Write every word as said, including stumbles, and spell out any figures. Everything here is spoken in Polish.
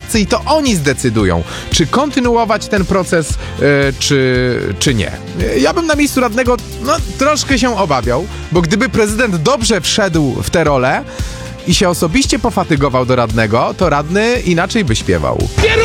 radcy i to oni zdecydują, czy kontynuować ten proces, yy, czy, czy nie. Ja bym na miejscu radnego no, troszkę się obawiał, bo gdyby prezydent dobrze wszedł w tę rolę i się osobiście pofatygował do radnego, to radny inaczej by śpiewał.